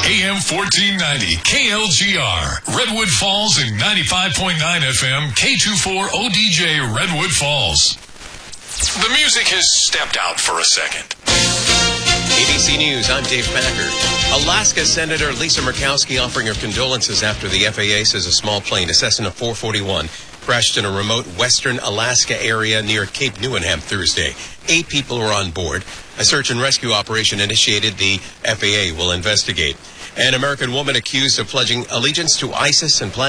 AM 1490, KLGR, Redwood Falls, and 95.9 FM, K24ODJ, Redwood Falls. The music has stepped out for a second. ABC News, I'm Dave Packer. Alaska Senator Lisa Murkowski offering her condolences after the FAA says a small plane, a Cessna 441, crashed in a remote western Alaska area near Cape Newenham Thursday. 8 people were on board. A search and rescue operation initiated. The FAA will investigate. An American woman accused of pledging allegiance to ISIS and planning